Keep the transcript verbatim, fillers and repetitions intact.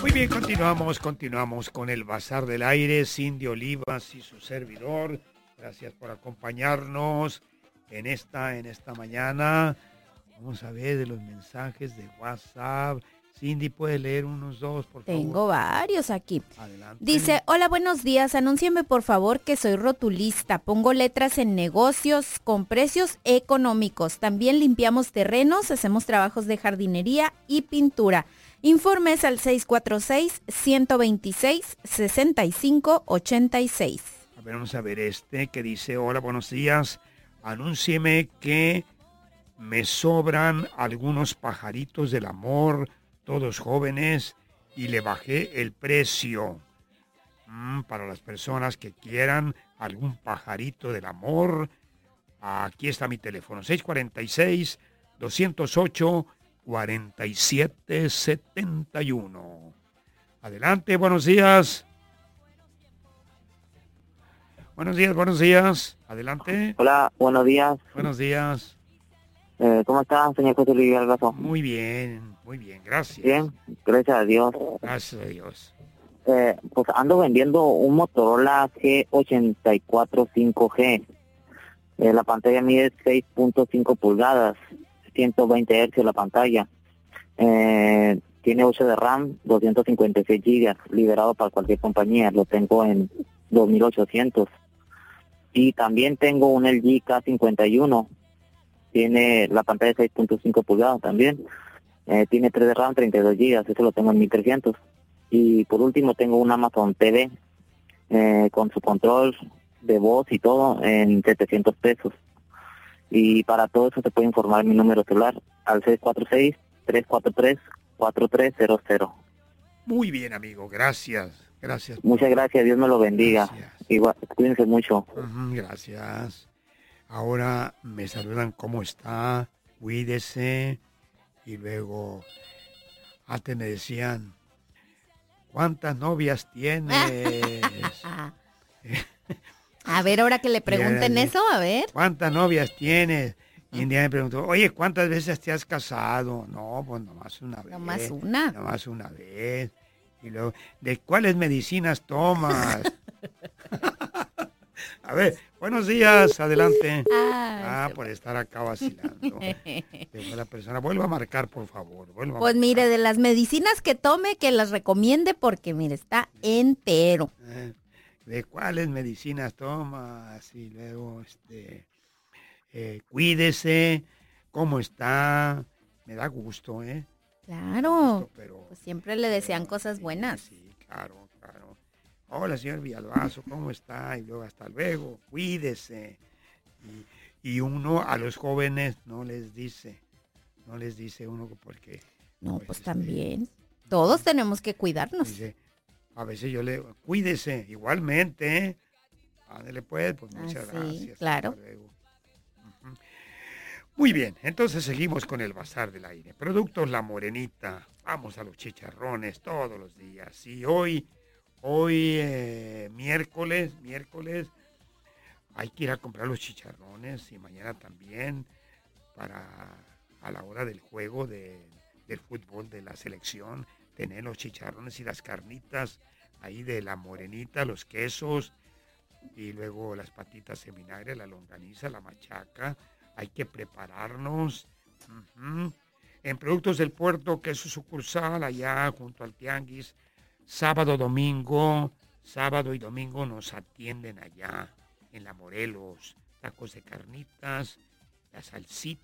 Muy bien, continuamos, continuamos con el Bazar del Aire, Cindy Olivas y su servidor. Gracias por acompañarnos en esta, en esta mañana. Vamos a ver de los mensajes de WhatsApp. Cindy, ¿puede leer unos dos, por favor? Tengo varios aquí. Adelante. Dice, hola, buenos días. Anúnciame por favor que soy rotulista. Pongo letras en negocios con precios económicos. También limpiamos terrenos, hacemos trabajos de jardinería y pintura. Informes al seis cuatro seis, uno dos seis, seis cinco ocho seis. A ver, vamos a ver este que dice, hola, buenos días. Anúncieme que me sobran algunos pajaritos del amor, todos jóvenes, y le bajé el precio. Mm, para las personas que quieran algún pajarito del amor, aquí está mi teléfono, seis cuatro seis, dos cero ocho, cuatro siete siete uno. Adelante, buenos días. Buenos días, buenos días. Adelante. Hola, buenos días. Buenos días. Eh, ¿Cómo está, señor José Luis Algazo? Muy bien, muy bien, gracias. Bien, gracias a Dios. Gracias a Dios. Eh, pues ando vendiendo un Motorola G ochenta y cuatro cinco G. Eh, la pantalla mide seis punto cinco pulgadas, ciento veinte hercios la pantalla. Eh, tiene ocho de RAM, doscientos cincuenta y seis gigas, liberado para cualquier compañía. Lo tengo en dos mil ochocientos. Y también tengo un L G K cincuenta y uno. Tiene la pantalla de seis punto cinco pulgadas también. Eh, tiene tres de RAM, treinta y dos gigas. Eso lo tengo en mil trescientos. Y por último tengo un Amazon T V eh, con su control de voz y todo en setecientos pesos. Y para todo eso se puede informar en mi número celular al seis cuatro seis, tres cuatro tres, cuatro tres cero cero. Muy bien, amigo. Gracias. Gracias. Muchas gracias. Dios me lo bendiga. Gracias. Igual, cuídense mucho. Uh-huh, gracias. Ahora me saludan cómo está, cuídese. Y luego, antes me decían, ¿cuántas novias tienes? A ver, ahora que le pregunten eso, a ver. ¿Cuántas novias tienes? Y un día me preguntó, oye, ¿cuántas veces te has casado? No, pues nomás una vez. Nomás una. Nomás una vez. Y luego, ¿de cuáles medicinas tomas? A ver, buenos días, adelante. Ah, ah, por estar acá vacilando. Dejó la persona, vuelva a marcar, por favor. Vuelva pues a mire, de las medicinas que tome, que las recomiende porque, mire, está entero. Eh, ¿De cuáles medicinas tomas? Y luego, este, eh, cuídese, ¿cómo está? Me da gusto, ¿eh? Claro, Gusto, pero, pues siempre le desean pero, cosas sí, buenas. Sí, claro, claro. Hola, señor Villalbazo, ¿cómo está? Y luego, hasta luego, cuídese. Y, y uno a los jóvenes no les dice, no les dice uno porque... No, pues, pues este, también. Todos tenemos que cuidarnos. Dice, a veces yo le cuídese, igualmente, ¿eh? Ándele pues, pues muchas Ah, sí, gracias. claro. Hasta luego. Uh-huh. Muy bien, entonces seguimos con el Bazar del Aire. Productos La Morenita, vamos a los chicharrones todos los días. Y hoy, hoy eh, miércoles, miércoles, hay que ir a comprar los chicharrones y mañana también para a la hora del juego de, del fútbol de la selección, tener los chicharrones y las carnitas ahí de La Morenita, los quesos y luego las patitas en vinagre, la longaniza, la machaca. Hay que prepararnos. Uh-huh. En Productos del Puerto, que es su sucursal allá junto al Tianguis, sábado, domingo, sábado y domingo nos atienden allá en La Morelos, tacos de carnitas, la salsita